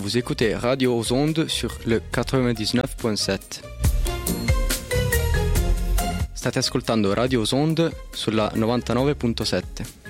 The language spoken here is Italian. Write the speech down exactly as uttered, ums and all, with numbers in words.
vous écoutez Radio aux Ondes sur le quatre-vingt-dix-neuf virgolà sette. State ascoltando Radio aux Ondes sulla novantanove virgola sette.